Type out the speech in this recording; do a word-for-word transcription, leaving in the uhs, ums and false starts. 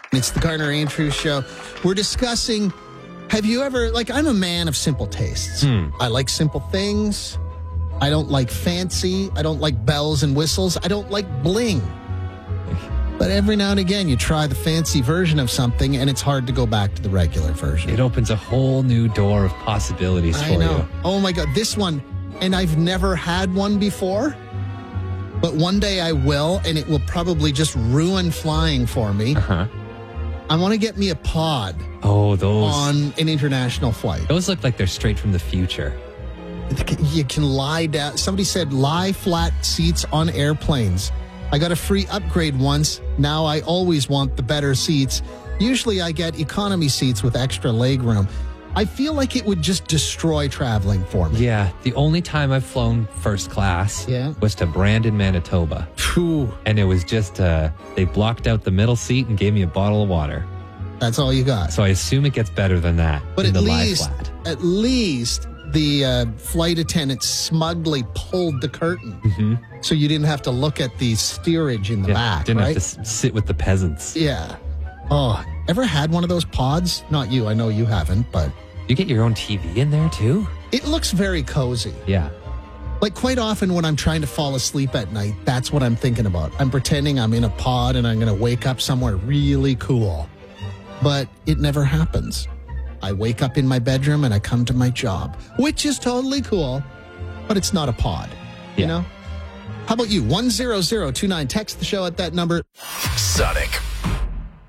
It's the Garner Andrews Show. We're discussing, have you ever, like, I'm a man of simple tastes. Hmm. I like simple things. I don't like fancy. I don't like bells and whistles. I don't like bling. But every now and again, you try the fancy version of something, and it's hard to go back to the regular version. It opens a whole new door of possibilities I for know. you. Oh, my God. This one, and I've never had one before, but one day I will, and it will probably just ruin flying for me. Uh-huh. I want to get me a pod Oh, those. on an international flight. Those look like they're straight from the future. You can lie down. Somebody said lie flat seats on airplanes. I got a free upgrade once. Now I always want the better seats. Usually I get economy seats with extra leg room. I feel like it would just destroy traveling for me. Yeah, the only time I've flown first class Yeah. was to Brandon, Manitoba. Phew, And it was just, uh, they blocked out the middle seat and gave me a bottle of water. that's all you got. So I assume it gets better than that. But in at the lie least, flat. at least the uh, flight attendant smugly pulled the curtain, Mm-hmm. so you didn't have to look at the steerage in the Yeah, back. didn't right? have to s- sit with the peasants. Yeah. Oh, ever had one of those pods? Not you. I know you haven't, but You get your own T V in there too? it looks very cozy. Yeah. Like, quite often when I'm trying to fall asleep at night, that's what I'm thinking about. I'm pretending I'm in a pod and I'm going to wake up somewhere really cool. But it never happens. I wake up in my bedroom and I come to my job, which is totally cool, but it's not a pod. You Yeah. know? How about you? one zero zero two nine. Text the show at that number. Sonic